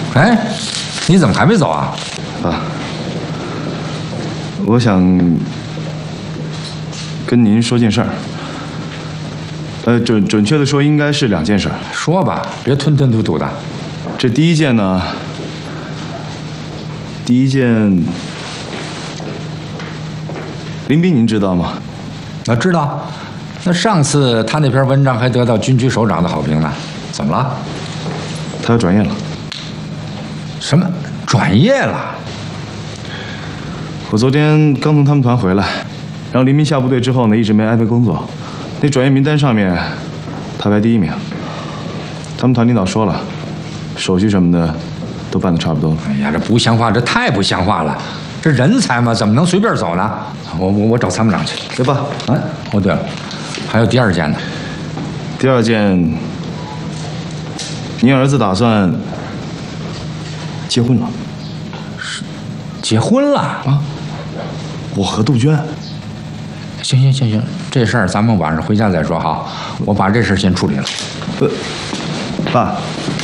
哎，你怎么还没走啊？ 爸，我想跟您说件事儿。准确的说，应该是2件事。 说吧，别吞吞吐吐的。 这第一件呢，林斌您知道吗？ 知道。那上次他那篇文章还得到军区首长的好评呢，怎么了？ 他要转业了。 什么？转业了？ 我昨天刚从他们团回来，然后林斌下部队之后呢，一直没安排工作。那转业名单上面，他排第1名。他们团领导说了，手续什么的都办得差不多了。 哎呀，这不像话，这太不像话了！这人才嘛，怎么能随便走呢？我找参谋长去。 对吧？ 哦，对了，还有第2件呢。 第2件，您儿子打算结婚了。 结婚了啊？ 我和杜鹃。 行，这事儿咱们晚上回家再说哈。我把这事儿先处理了。 爸，